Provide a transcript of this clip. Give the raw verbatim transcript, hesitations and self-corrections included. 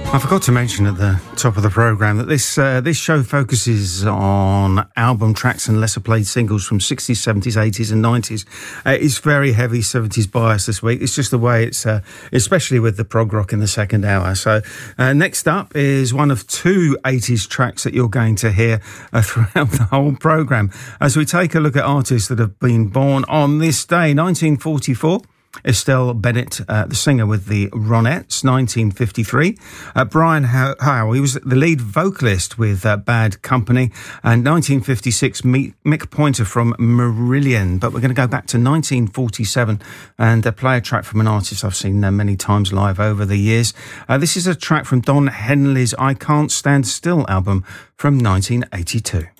I forgot to mention at the top of the programme that this uh, this show focuses on album tracks and lesser played singles from sixties, seventies, eighties and nineties. Uh, it's very heavy seventies bias this week. It's just the way it's, uh, especially with the prog rock in the second hour. So uh, next up is one of two eighties tracks that you're going to hear uh, throughout the whole programme as we take a look at artists that have been born on this day. nineteen forty-four. Estelle Bennett, uh, the singer with the Ronettes, nineteen fifty-three. Uh, Brian Howe, he was the lead vocalist with uh, Bad Company. And nineteen fifty-six, Mick Pointer from Marillion. But we're going to go back to nineteen forty-seven and uh, play a track from an artist I've seen uh, many times live over the years. Uh, this is a track from Don Henley's I Can't Stand Still album from nineteen eighty-two.